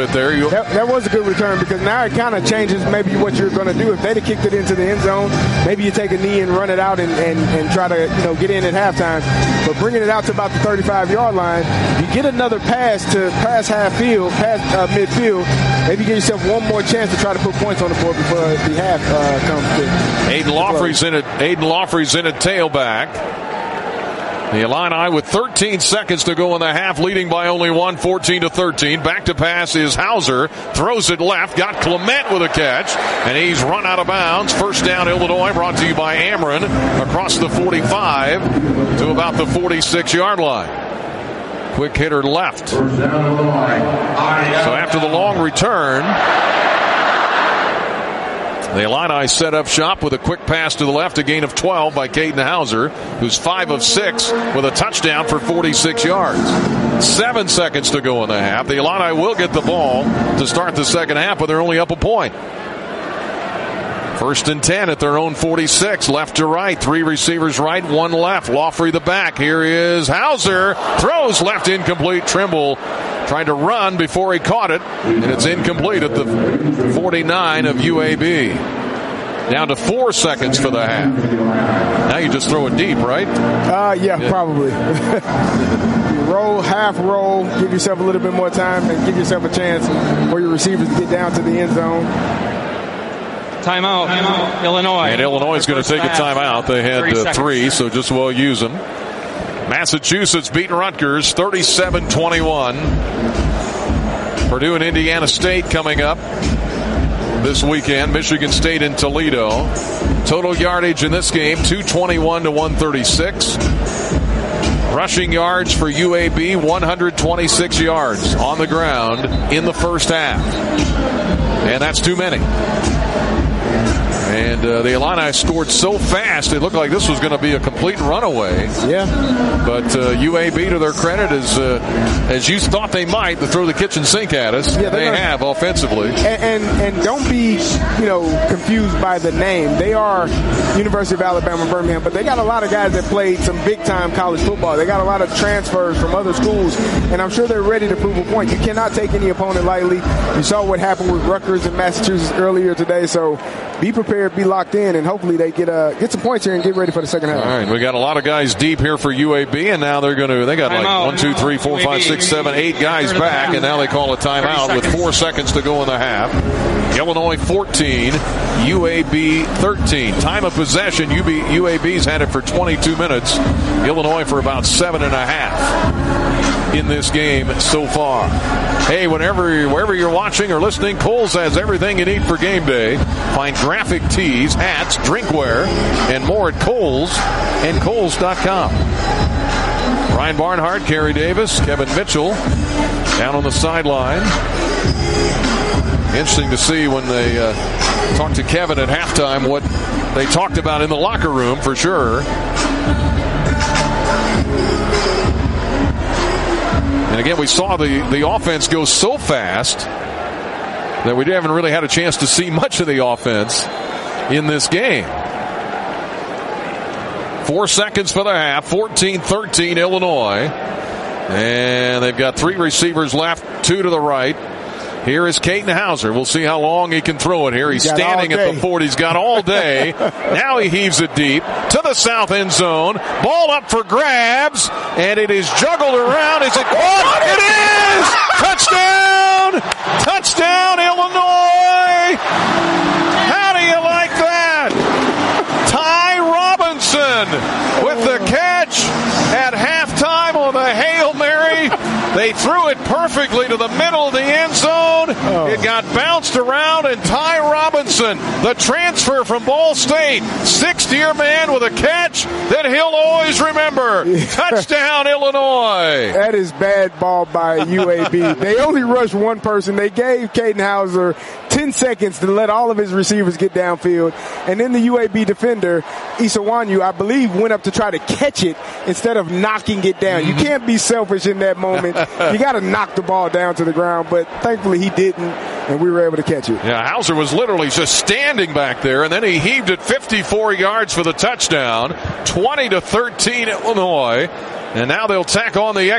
bit there. That was a good return because now it kind of changes maybe what you're going to do. If they'd have kicked it into the end zone, maybe you take a knee and run it out and try to get in at halftime. But bringing it out to about the 35-yard line, you get another pass to past midfield. Maybe give yourself one more chance to try to put points on the board before the half comes. Aiden Lawfrey's in at tailback. The Illini with 13 seconds to go in the half, leading by only one, 14-13. Back to pass is Hauser. Throws it left. Got Clement with a catch. And he's run out of bounds. First down, Illinois, brought to you by Ameren. Across the 45 to about the 46-yard line. Quick hitter left. So after the long return, the Illini set up shop with a quick pass to the left, a gain of 12 by Caden Hauser, who's 5 of 6 with a touchdown for 46 yards. 7 seconds to go in the half. The Illini will get the ball to start the second half, but they're only up a point. First and 10 at their own 46, left to right. 3 receivers right, 1 left. Lawfrey the back. Here is Hauser. Throws left, incomplete. Trimble tried to run before he caught it, and it's incomplete at the 49 of UAB. Down to 4 seconds for the half. Now you just throw it deep, right? Yeah, probably. Half roll, give yourself a little bit more time, and give yourself a chance for your receivers to get down to the end zone. Timeout, Illinois. And Illinois is going to take a timeout. They had 3, so just well use them. Massachusetts beat Rutgers 37-21. Purdue and Indiana State coming up this weekend. Michigan State and Toledo. Total yardage in this game, 221 to 136. Rushing yards for UAB, 126 yards on the ground in the first half. And that's too many. And the Illini scored so fast, it looked like this was going to be a complete runaway. Yeah. But UAB, to their credit, is as you thought they might, to throw the kitchen sink at us. Yeah, they have offensively. And don't be, confused by the name. They are University of Alabama, Birmingham, but they got a lot of guys that played some big-time college football. They got a lot of transfers from other schools, and I'm sure they're ready to prove a point. You cannot take any opponent lightly. You saw what happened with Rutgers in Massachusetts earlier today, so be prepared, be locked in, and hopefully they get some points here and get ready for the second half. All right, we got a lot of guys deep here for UAB, and now they got like 1, 2, 3, 4, 5, 6, 7, 8 guys back, and now they call a timeout with 4 seconds to go in the half. Illinois 14, UAB 13. Time of possession, UAB's had it for 22 minutes. Illinois for about 7.5 in this game so far. Hey, wherever you're watching or listening, Kohl's has everything you need for game day. Find graphic tees, hats, drinkware, and more at Kohl's and Kohls.com. Ryan Barnhart, Kerry Davis, Kevin Mitchell down on the sideline. Interesting to see when they talked to Kevin at halftime what they talked about in the locker room for sure. And again, we saw the offense go so fast that we haven't really had a chance to see much of the offense in this game. 4 seconds for the half, 14-13 Illinois. And they've got 3 receivers left, 2 to the right. Here is Caden Hauser. We'll see how long he can throw it here. He's standing at the 40. He's got all day. Now he heaves it deep to the south end zone. Ball up for grabs, and it is juggled around. Is it caught? It is! Touchdown! Touchdown, Illinois! How do you like that? Ty Robinson with the catch at halftime on the Hail Mary. They threw it perfectly to the middle of the end zone. It got bounced around, and Ty Robinson, the transfer from Ball State, 6th-year man with a catch that he'll always remember. Touchdown, Illinois. That is bad ball by UAB. They only rushed one person. They gave Caden Hauser 10 seconds to let all of his receivers get downfield. And then the UAB defender, Isawanyu, I believe, went up to try to catch it instead of knocking it down. You can't be selfish in that moment. You got to knock the ball down to the ground, but thankfully he didn't, and we were able to catch it. Yeah, Hauser was literally just standing back there, and then he heaved it 54 yards for the touchdown, 20-13 Illinois, and now they'll tack on the